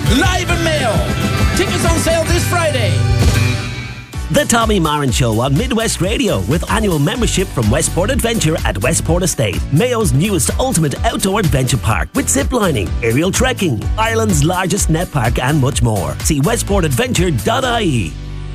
live in Mayo. Tickets on sale this Friday. The Tommy Moran Show on Midwest Radio with annual membership from Westport Adventure at Westport Estate, Mayo's newest ultimate outdoor adventure park with ziplining, aerial trekking, Ireland's largest net park and much more. See westportadventure.ie.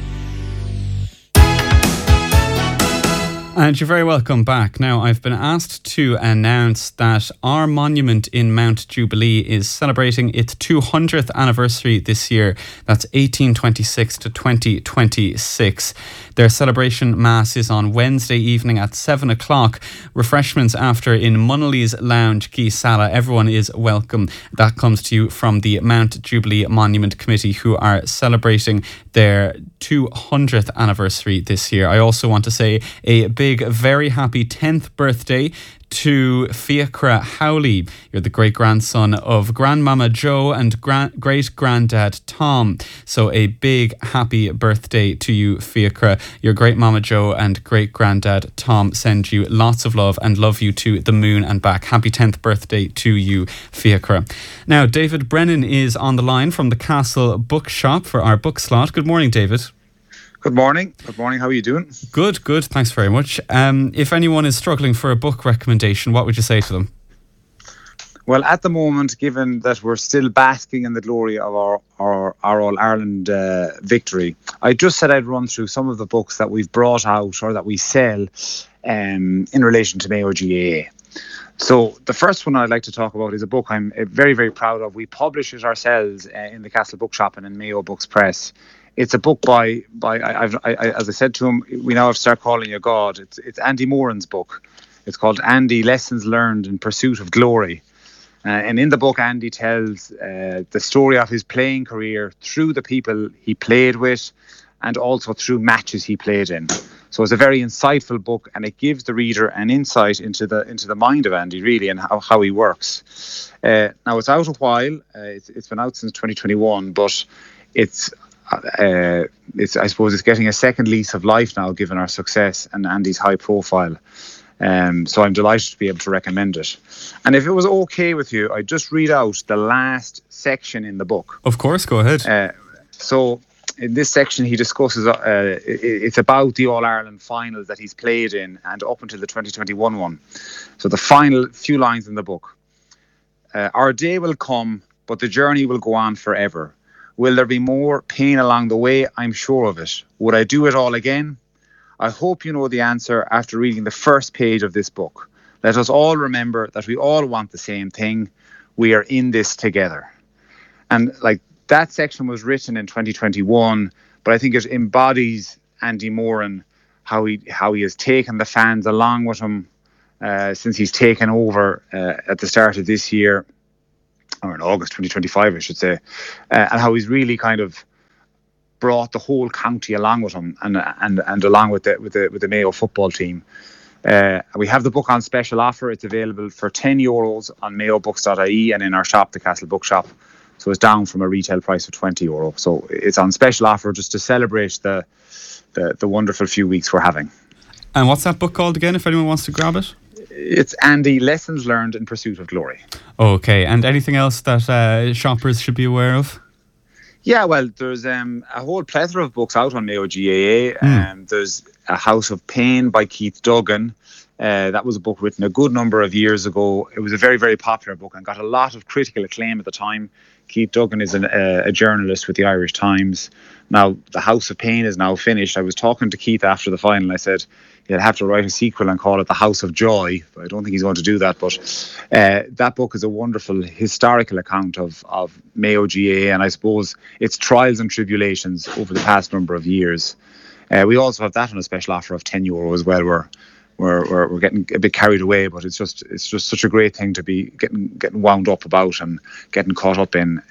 And you're very welcome back. Now, I've been asked to announce that our monument in Mount Jubilee is celebrating its 200th anniversary this year. That's 1826 to 2026. Their celebration mass is on Wednesday evening at 7 o'clock. Refreshments after in Munnelly's Lounge, Key Sala. Everyone is welcome. That comes to you from the Mount Jubilee Monument Committee, who are celebrating their 200th anniversary this year. I also want to say a big, very happy 10th birthday to Fiachra Howley. You're the great-grandson of Grandmama Jo and great-granddad Tom. So a big, happy birthday to you, Fiachra. Your great-mama Jo and great-granddad Tom send you lots of love and love you to the moon and back. Happy 10th birthday to you, Fiachra. Now, David Brennan is on the line from the Castle Bookshop for our book slot. Good morning, David. Good morning. Good morning. How are you doing? Good. Thanks very much. If anyone is struggling for a book recommendation, what would you say to them? Well, at the moment, given that we're still basking in the glory of our All-Ireland victory, I just said I'd run through some of the books that we've brought out or that we sell in relation to Mayo GAA. So the first one I'd like to talk about is a book I'm very, very proud of. We publish it ourselves in the Castle Bookshop and in Mayo Books Press. It's a book by as I said to him, we now have to start calling you God. It's Andy Moran's book. It's called Andy, Lessons Learned in Pursuit of Glory. And in the book, Andy tells the story of his playing career through the people he played with and also through matches he played in. So it's a very insightful book, and it gives the reader an insight into the mind of Andy, really, and how he works. Now, it's out a while. It's been out since 2021, but it's I suppose it's getting a second lease of life now, given our success and Andy's high profile. So I'm delighted to be able to recommend it. And if it was okay with you, I'd just read out the last section in the book. Of course, go ahead. So in this section, he discusses, it's about the All-Ireland finals that he's played in and up until the 2021 one. So the final few lines in the book. Our day will come, but the journey will go on forever. Will there be more pain along the way? I'm sure of it. Would I do it all again? I hope you know the answer after reading the first page of this book. Let us all remember that we all want the same thing. We are in this together. And like that section was written in 2021, but I think it embodies Andy Moran, how he has taken the fans along with him since he's taken over at the start of this year, or in August 2025, I should say, and how he's really kind of brought the whole county along with him and along with the Mayo football team. We have the book on special offer. It's available for €10 on mayobooks.ie and in our shop, the Castle Bookshop. So it's down from a retail price of €20. So it's on special offer just to celebrate the wonderful few weeks we're having. And what's that book called again, if anyone wants to grab it? It's Andy, Lessons Learned in Pursuit of Glory. Okay, and anything else that shoppers should be aware of? Yeah, well, there's a whole plethora of books out on Mayo GAA. There's A House of Pain by Keith Duggan. That was a book written a good number of years ago. It was a very, very popular book and got a lot of critical acclaim at the time. Keith Duggan is a journalist with the Irish Times. Now, The House of Pain is now finished. I was talking to Keith after the final. I said he'll have to write a sequel and call it The House of Joy. But I don't think he's going to do that. But that book is a wonderful historical account of Mayo GAA and I suppose its trials and tribulations over the past number of years. We also have that on a special offer of €10 as well. We're getting a bit carried away, but it's just such a great thing to be getting wound up about and getting caught up in.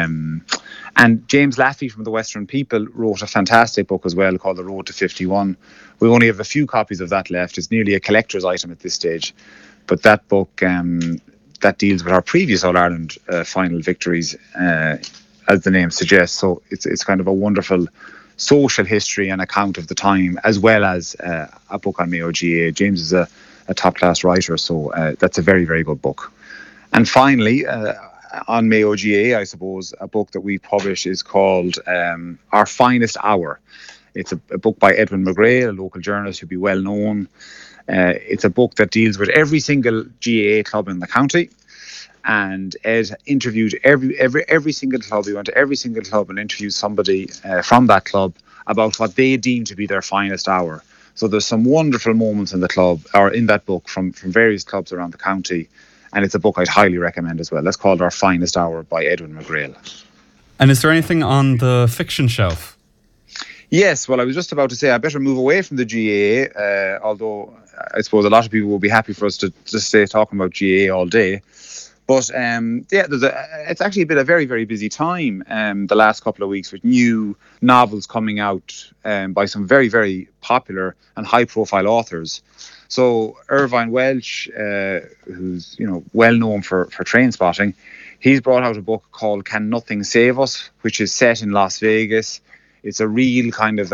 And James Laffey from the Western People wrote a fantastic book as well called The Road to 51. We only have a few copies of that left. It's nearly a collector's item at this stage. But that book that deals with our previous All-Ireland final victories, as the name suggests. So it's kind of a wonderful social history and account of the time, as well as a book on Mayo GAA. James is a top-class writer, so that's a very, very good book. And finally, on Mayo GAA, I suppose, a book that we publish is called Our Finest Hour. It's a book by Edwin McGrail, a local journalist who'd be well known. It's a book that deals with every single GAA club in the county. And Ed interviewed every single club. He went to every single club and interviewed somebody from that club about what they deem to be their finest hour. So there's some wonderful moments in the club, or in that book, from various clubs around the county. And it's a book I'd highly recommend as well. That's called Our Finest Hour by Edwin McGrail. And is there anything on the fiction shelf? Yes, well, I was just about to say I better move away from the GAA, although I suppose a lot of people will be happy for us to just stay talking about GAA all day. But it's actually been a very, very busy time the last couple of weeks with new novels coming out by some very, very popular and high-profile authors. So Irvine Welsh, who's well known for Trainspotting, he's brought out a book called Can Nothing Save Us, which is set in Las Vegas. It's a real kind of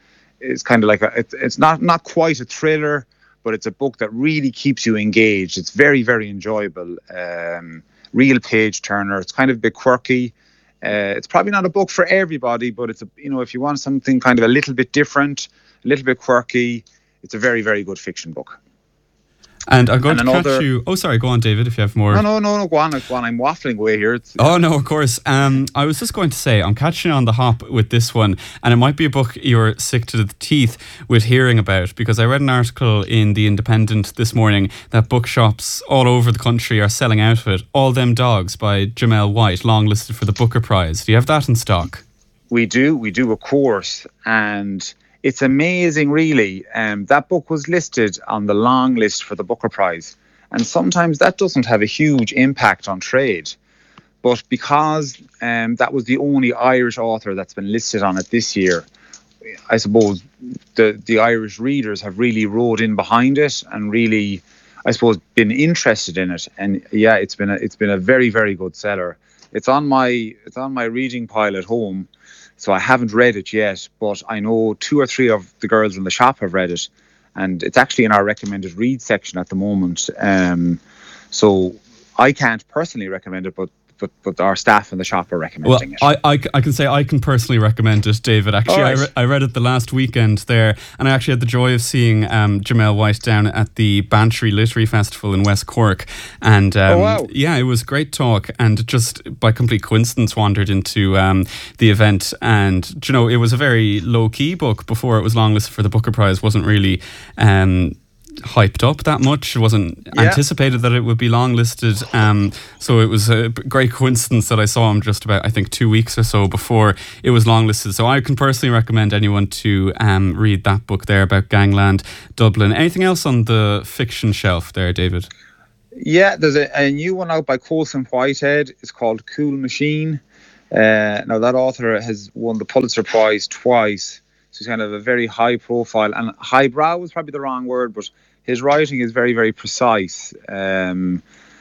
it's not quite a thriller, but it's a book that really keeps you engaged. It's very, very enjoyable. Real page turner. It's kind of a bit quirky. It's probably not a book for everybody, but it's if you want something kind of a little bit different, a little bit quirky, it's a very, very good fiction book. And I'm going to catch you. Oh, sorry. Go on, David, if you have more. No. Go on. I'm waffling away here. Oh, no, of course. I was just going to say, I'm catching you on the hop with this one. And it might be a book you're sick to the teeth with hearing about, because I read an article in The Independent this morning that bookshops all over the country are selling out of it. All Them Dogs by Jamel White, longlisted for the Booker Prize. Do you have that in stock? We do, of course. And it's amazing, really. That book was listed on the long list for the Booker Prize. And sometimes that doesn't have a huge impact on trade. But because that was the only Irish author that's been listed on it this year, I suppose the Irish readers have really rode in behind it and really, I suppose, been interested in it. And yeah, it's been a very, very good seller. It's on my reading pile at home. So I haven't read it yet, but I know 2 or 3 of the girls in the shop have read it, and it's actually in our recommended read section at the moment. So I can't personally recommend it, but our staff in the shop are recommending it. I can say I can personally recommend it, David. Actually, right. I read it the last weekend there, and I actually had the joy of seeing Jamel White down at the Bantry Literary Festival in West Cork. And wow. Yeah, it was a great talk, and just by complete coincidence wandered into the event. And it was a very low-key book before it was longlisted for the Booker Prize. Wasn't really hyped up that much. It wasn't anticipated that it would be longlisted. So it was a great coincidence that I saw him just about, I think, 2 weeks or so before it was longlisted. So I can personally recommend anyone to read that book there about Gangland, Dublin. Anything else on the fiction shelf there, David? Yeah, there's a new one out by Colson Whitehead. It's called Cool Machine. Now that author has won the Pulitzer Prize twice. So he's kind of a very high profile, and highbrow is probably the wrong word, but his writing is very, very precise. And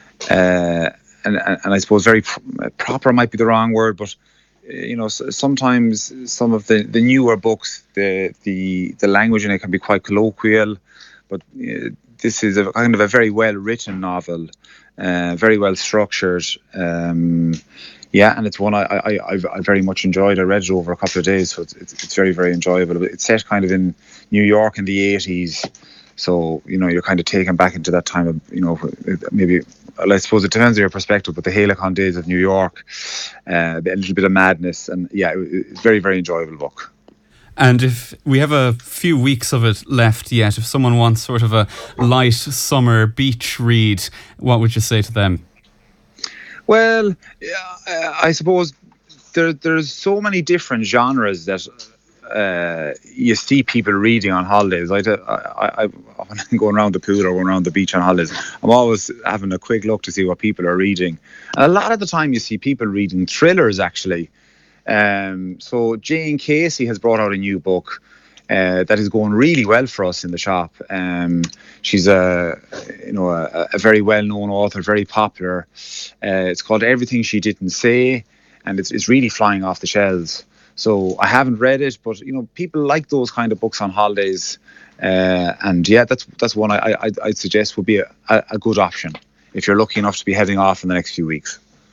I suppose very proper might be the wrong word, but sometimes some of the newer books, the language in it can be quite colloquial, but this is a kind of a very well written novel, very well structured. And it's one I very much enjoyed. I read it over a couple of days, so it's very, very enjoyable. It's set kind of in New York in the 80s, so you're kind of taken back into that time of maybe. I suppose it depends on your perspective, but the Helicon days of New York, a little bit of madness, and it's a very, very enjoyable book. And if we have a few weeks of it left yet, if someone wants sort of a light summer beach read, what would you say to them? Well, I suppose there's so many different genres that you see people reading on holidays. When I'm going around the pool or going around the beach on holidays, I'm always having a quick look to see what people are reading. And a lot of the time you see people reading thrillers, actually. So Jane Casey has brought out a new book that is going really well for us in the shop. She's a very well-known author, very popular. It's called Everything She Didn't Say, and it's really flying off the shelves. So I haven't read it, but people like those kind of books on holidays, and that's one I'd suggest would be a good option if you're lucky enough to be heading off in the next few weeks.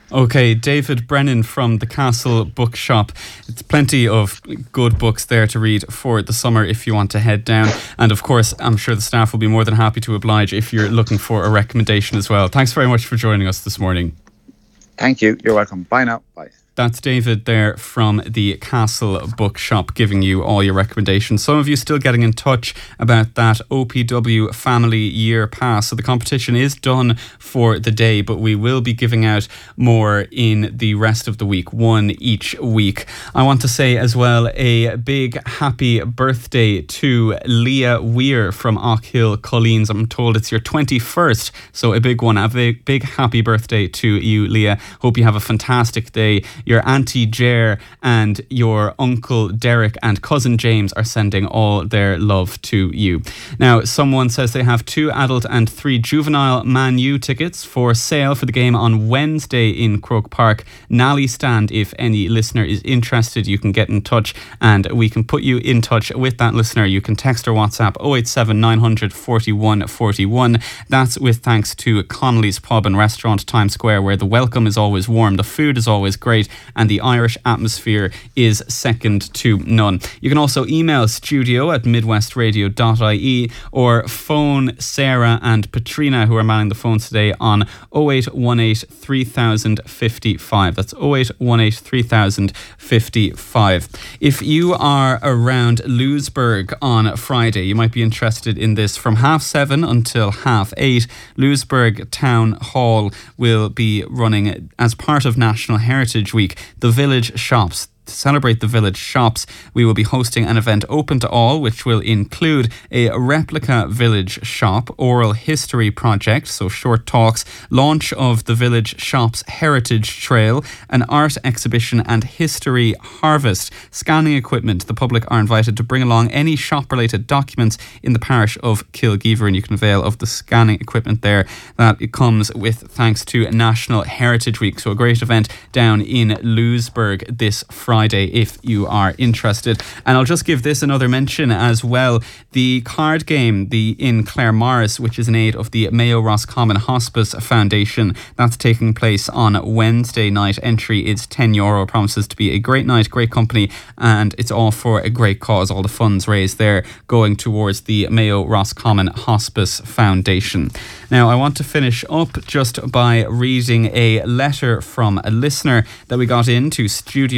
Okay, David Brennan from the Castle Bookshop. It's plenty of good books there to read for the summer if you want to head down. And of course, I'm sure the staff will be more than happy to oblige if you're looking for a recommendation as well. Thanks very much for joining us this morning. Thank you. You're welcome. Bye now. Bye. That's David there from the Castle Bookshop giving you all your recommendations. Some of you still getting in touch about that OPW Family Year Pass. So the competition is done for the day, but we will be giving out more in the rest of the week, one each week. I want to say as well a big happy birthday to Leah Weir from Ockhill Colleens. I'm told it's your 21st, so a big one. A big happy birthday to you, Leah. Hope you have a fantastic day. Your Auntie Ger and your Uncle Derek and Cousin James are sending all their love to you. Now, someone says they have 2 adult and 3 juvenile Man U tickets for sale for the game on Wednesday in Croke Park. Nally Stand. If any listener is interested, you can get in touch and we can put you in touch with that listener. You can text or WhatsApp 087 900 41 41. That's with thanks to Connolly's Pub and Restaurant, Times Square, where the welcome is always warm, the food is always great, and the Irish atmosphere is second to none. You can also email studio@midwestradio.ie or phone Sarah and Patrina, who are manning the phones today, on 0818 3055. That's 0818 3055. If you are around Louisburgh on Friday, you might be interested in this. From 7:30 until 8:30, Louisburgh Town Hall will be running, as part of National Heritage Week, the Village Shops. To celebrate the Village Shops, we will be hosting an event open to all, which will include a replica village shop, oral history project, so short talks, launch of the Village Shops Heritage Trail, an art exhibition and history harvest, scanning equipment. The public are invited to bring along any shop-related documents in the parish of Kilgeever, and you can avail of the scanning equipment there. That it comes with thanks to National Heritage Week, so a great event down in Louisburgh this Friday if you are interested. And I'll just give this another mention as well. The card game in Claremorris, which is in aid of the Mayo Roscommon Hospice Foundation, that's taking place on Wednesday night. Entry is €10. Promises to be a great night, great company, and it's all for a great cause. All the funds raised there going towards the Mayo Roscommon Hospice Foundation. Now, I want to finish up just by reading a letter from a listener that we got into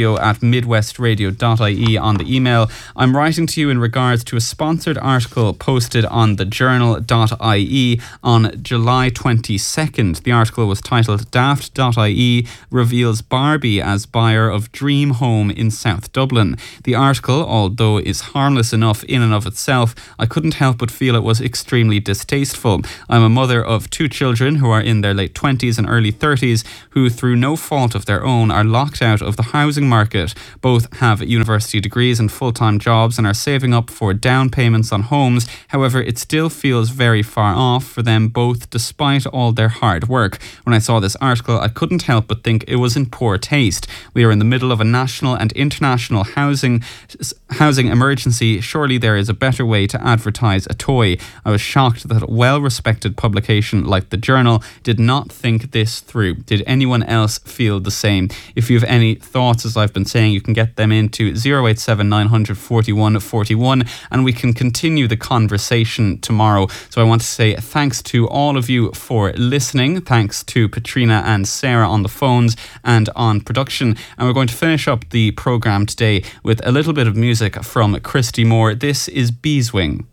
studio@midwestradio.ie on the email. I'm writing to you in regards to a sponsored article posted on thejournal.ie on July 22nd. The article was titled Daft.ie reveals Barbie as buyer of Dream Home in South Dublin. The article, although is harmless enough in and of itself, I couldn't help but feel it was extremely distasteful. I'm a mother of 2 children who are in their late 20s and early 30s who, through no fault of their own, are locked out of the housing market. Both have university degrees and full-time jobs and are saving up for down payments on homes. However, it still feels very far off for them both despite all their hard work. When I saw this article, I couldn't help but think it was in poor taste. We are in the middle of a national and international housing emergency. Surely there is a better way to advertise a toy. I was shocked that a well-respected publication like The Journal did not think this through. Did anyone else feel the same? If you have any thoughts, as I've been saying, you can get them into 087 900 41 41 and we can continue the conversation tomorrow. So I want to say thanks to all of you for listening. Thanks to Patrina and Sarah on the phones and on production. And we're going to finish up the programme today with a little bit of music from Christy Moore. This is Beeswing.